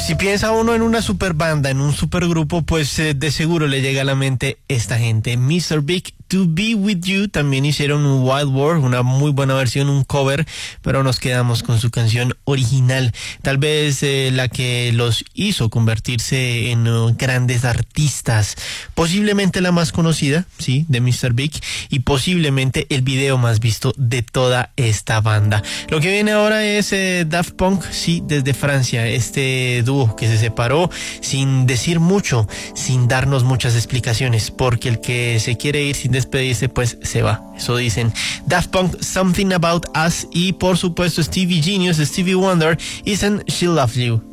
Si piensa uno en una super banda, en un supergrupo, pues de seguro le llega a la mente esta gente. Mr. Big, To Be With You, también hicieron un Wild World, una muy buena versión, un cover, pero nos quedamos con su canción original. Tal vez la que los hizo convertirse en grandes artistas. Posiblemente la más conocida, sí, de Mr. Big, y posiblemente el video más visto de toda esta banda. Lo que viene ahora es Daft Punk, sí, desde Francia, este dúo que se separó sin decir mucho, sin darnos muchas explicaciones, porque el que se quiere ir sin despedirse, pues se va. Eso dicen. Daft Punk, Something About Us, y por supuesto Stevie Genius, Stevie Wonder, Isn't She Loves You.